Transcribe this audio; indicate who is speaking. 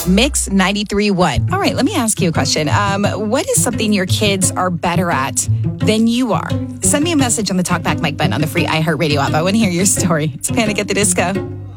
Speaker 1: Mix 93.1. All right, let me ask you a question. What is something your kids are better at than you are? Send me a message on the Talkback Mike button on the free iHeartRadio app. I want to hear your story. It's Panic at the Disco.